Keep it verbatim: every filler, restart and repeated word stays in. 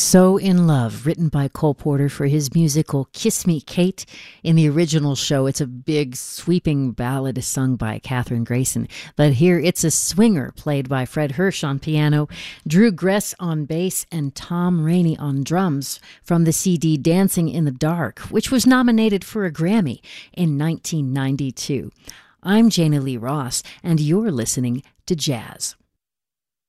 So in Love, written by Cole Porter for his musical Kiss Me, Kate. In the original show, it's a big, sweeping ballad sung by Katherine Grayson. But here, it's a swinger played by Fred Hirsch on piano, Drew Gress on bass, and Tom Rainey on drums from the C D Dancing in the Dark, which was nominated for a Grammy in nineteen ninety-two. I'm Jana Lee Ross, and you're listening to Jazz.